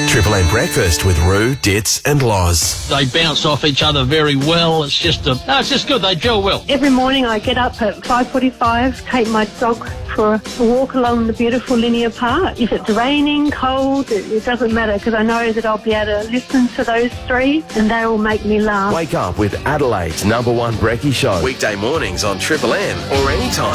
Triple M Breakfast with Roo, Ditz and Loz. They bounce off each other very well. It's just good. They gel well. Every morning I get up at 5:45, take my dog for a walk along the beautiful Linear Park. If it's raining, cold, it doesn't matter because I know that I'll be able to listen to those three and they will make me laugh. Wake up with Adelaide's #1 Brekkie Show. Weekday mornings on Triple M or anytime.